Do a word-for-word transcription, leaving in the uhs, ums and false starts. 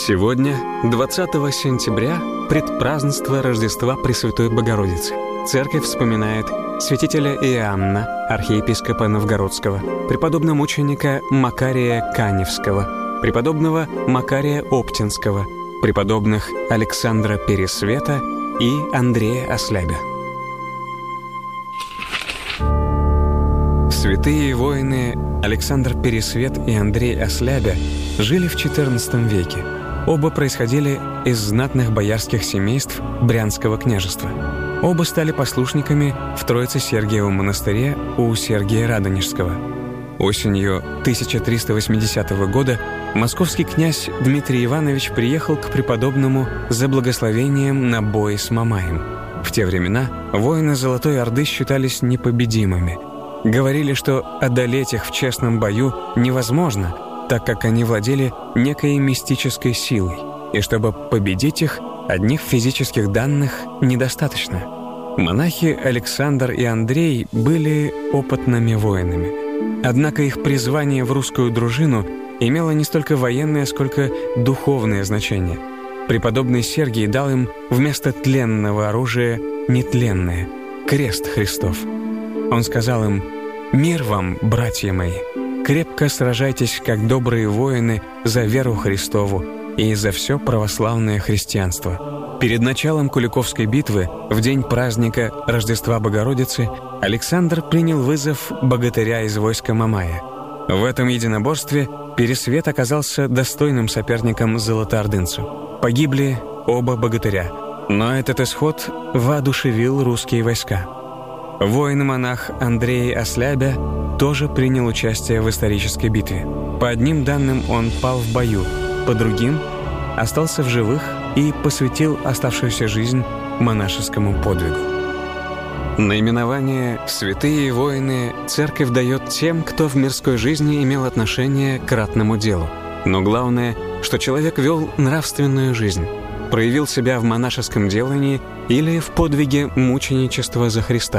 Сегодня, двадцатого сентября, предпразднество Рождества Пресвятой Богородицы. Церковь вспоминает святителя Иоанна, архиепископа Новгородского, преподобномученика Макария Каневского, преподобного Макария Оптинского, преподобных Александра Пересвета и Андрея Ослябя. Святые воины Александр Пересвет и Андрей Ослябя жили в четырнадцатом веке. Оба происходили из знатных боярских семейств Брянского княжества. Оба стали послушниками в Троице-Сергиевом монастыре у Сергия Радонежского. Осенью тысяча триста восьмидесятого года московский князь Дмитрий Иванович приехал к преподобному за благословением на бой с Мамаем. В те времена воины Золотой Орды считались непобедимыми. Говорили, что одолеть их в честном бою невозможно, так как они владели некой мистической силой, и чтобы победить их, одних физических данных недостаточно. Монахи Александр и Андрей были опытными воинами. Однако их призвание в русскую дружину имело не столько военное, сколько духовное значение. Преподобный Сергий дал им вместо тленного оружия нетленное — крест Христов. Он сказал им: «Мир вам, братья мои! Крепко сражайтесь, как добрые воины, за веру Христову и за все православное христианство». Перед началом Куликовской битвы, в день праздника Рождества Богородицы, Александр принял вызов богатыря из войска Мамая. В этом единоборстве Пересвет оказался достойным соперником золотоордынцу. Погибли оба богатыря, но этот исход воодушевил русские войска. Воин-монах Андрей Ослябя тоже принял участие в исторической битве. По одним данным, он пал в бою, по другим — остался в живых и посвятил оставшуюся жизнь монашескому подвигу. Наименование «Святые воины» церковь дает тем, кто в мирской жизни имел отношение к ратному делу. Но главное, что человек вел нравственную жизнь, проявил себя в монашеском делании или в подвиге мученичества за Христа.